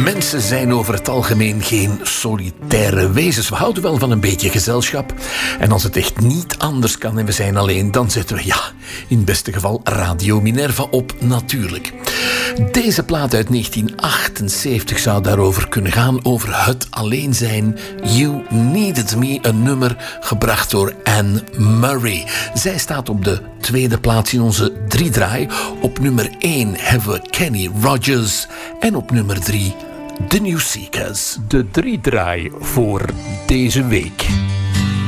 Mensen zijn over het algemeen geen solitaire wezens. We houden wel van een beetje gezelschap. En als het echt niet anders kan en we zijn alleen, dan zetten we, in het beste geval Radio Minerva op natuurlijk. Deze plaat uit 1978 zou daarover kunnen gaan, over het alleen zijn. You Needed Me, een nummer gebracht door Anne Murray. Zij staat op de tweede plaats in onze 3-draai. Op nummer 1 hebben we Kenny Rogers en op nummer 3 The New Seekers. De 3-draai voor deze week.